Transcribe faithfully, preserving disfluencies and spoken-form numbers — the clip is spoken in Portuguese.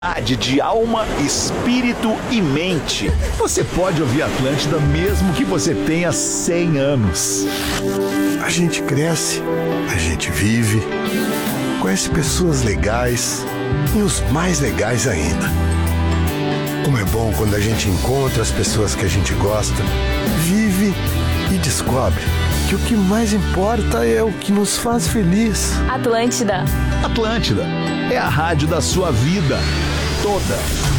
De alma, espírito e mente. Você pode ouvir Atlântida mesmo que você tenha cem anos. A gente cresce, a gente vive, conhece pessoas legais e os mais legais ainda. Como é bom quando a gente encontra as pessoas que a gente gosta, vive e descobre que o que mais importa é o que nos faz feliz. Atlântida. Atlântida é a rádio da sua vida toda.